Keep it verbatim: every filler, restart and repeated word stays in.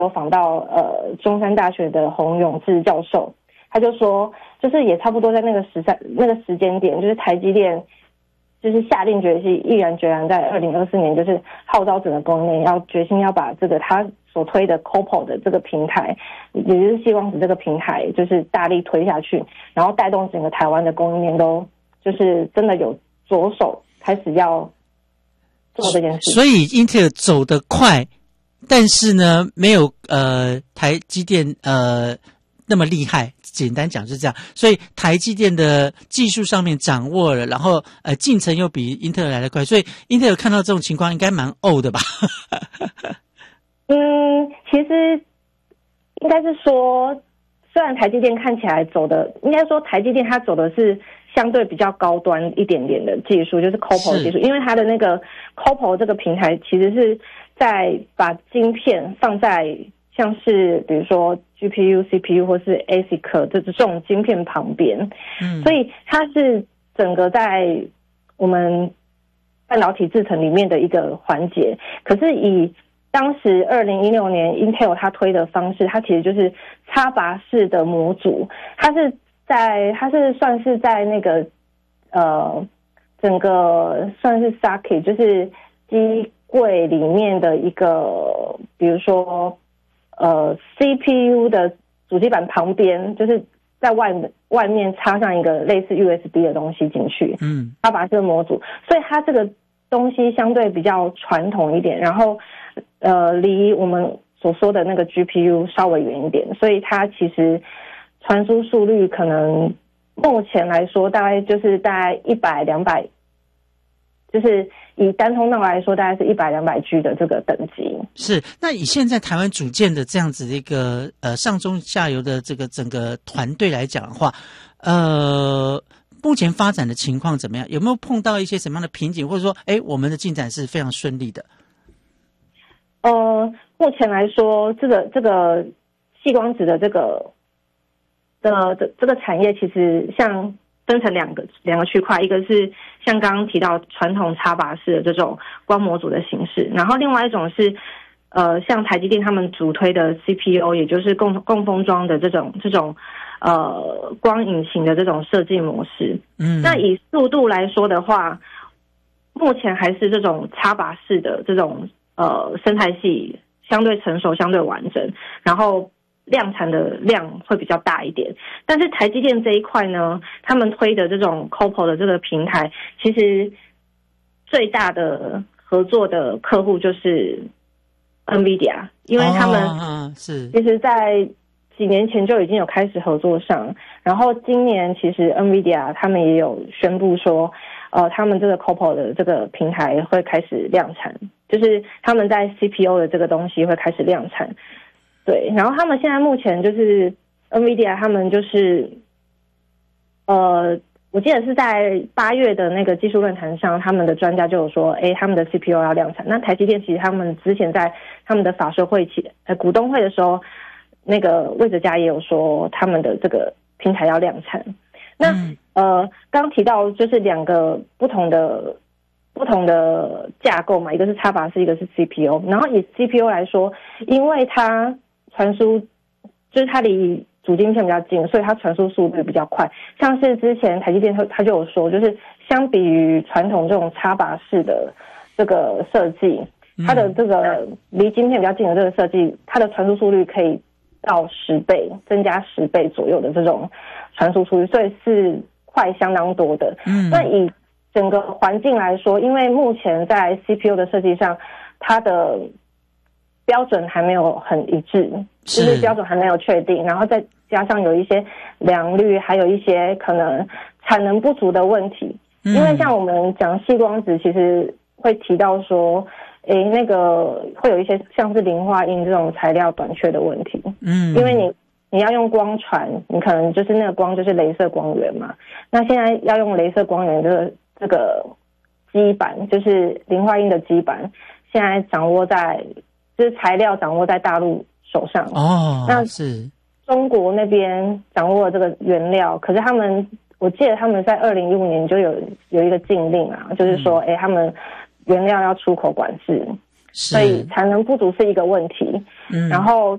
有访到呃中山大学的洪永志教授，他就说，就是也差不多在那个时三那个时间点，就是台积电就是下定决心，毅然决然在二零二四年，就是号召整个供应链要决心要把这个他所推的 C O P O 的这个平台，也就是矽光子这个平台，就是大力推下去，然后带动整个台湾的供应链都就是真的有着手开始要做这件事。 所以英特尔走得快，但是呢，没有呃台积电呃那么厉害。简单讲是这样，所以台积电的技术上面掌握了，然后呃进程又比英特尔来得快，所以英特尔看到这种情况应该蛮怄的吧？ 嗯，其实应该是说，虽然台积电看起来走的，应该说台积电它走的是相对比较高端一点点的技术，就是 C O P O 的技术，因为它的那个 C O P O 这个平台其实是在把晶片放在像是比如说 G P U、C P U 或是 A S I C 这这种晶片旁边，嗯，所以它是整个在我们半导体制成里面的一个环节。可是以当时二零一六年 Intel 它推的方式，它其实就是插拔式的模组，它是在它是算是在那个呃整个算是 socket 就是机柜里面的一个，比如说呃 C P U 的主机板旁边，就是在外外面插上一个类似 U S B 的东西进去，嗯，插拔式的模组，所以它这个东西相对比较传统一点，然后呃离我们所说的那个 G P U 稍微远一点，所以它其实传输速率可能目前来说大概就是大概一百两百，就是以单通道来说大概是一百两百 G 的这个等级。 是，那以现在台湾组建的这样子的一个呃上中下游的这个整个团队来讲的话，呃目前发展的情况怎么样？有没有碰到一些什么样的瓶颈，或者说哎我们的进展是非常顺利的？ 呃目前来说这个这个矽光子的这个的这个产业其实像分成两个两个区块，一个是像刚刚提到传统插拔式的这种光模组的形式，然后另外一种是呃像台积电他们主推的 C P O， 也就是共共封装的这种这种呃光引擎的这种设计模式。嗯，那以速度来说的话，目前还是这种插拔式的这种呃生态系相对成熟、相对完整，然后量产的量会比较大一点。但是台积电这一块呢，他们推的这种 C O P O 的这个平台，其实最大的合作的客户就是 NVIDIA， 因为他们、哦、是其实在几年前就已经有开始合作上，然后今年其实 NVIDIA 他们也有宣布说呃，他们这个 C O P O 的这个平台会开始量产，就是他们在 C P O 的这个东西会开始量产。对，然后他们现在目前就是 NVIDIA 他们就是呃我记得是在八月的那个技术论坛上，他们的专家就有说诶他们的 C P O 要量产。那台积电其实他们之前在他们的法说会期呃股东会的时候，那个魏哲家也有说他们的这个平台要量产。那、嗯、呃刚提到就是两个不同的不同的架构嘛，一个是插拔式，一个是 C P O。然后以 C P O 来说，因为它传输就是它离主晶片比较近，所以它传输速度比较快。像是之前台积电它就有说，就是相比于传统这种插拔式的这个设计，它的这个离晶片比较近的这个设计，它的传输速率可以到十倍，增加十倍左右的这种传输速率，所以是快相当多的。嗯，那以整个环境来说，因为目前在 C P U 的设计上，它的标准还没有很一致，就是标准还没有确定，然后再加上有一些良率，还有一些可能产能不足的问题。嗯、因为像我们讲矽光子，其实会提到说，诶，那个会有一些像是磷化铟这种材料短缺的问题。嗯，因为你你要用光传，你可能就是那个光就是雷射光源嘛。那现在要用雷射光源这个这个基板，就是磷化铟的基板，现在掌握在就是材料掌握在大陆手上。哦，那是中国那边掌握了这个原料，可是他们我记得他们在二零一五年就有有一个禁令啊，就是说，哎，他们原料要出口管制，所以产能不足是一个问题。 嗯， 然后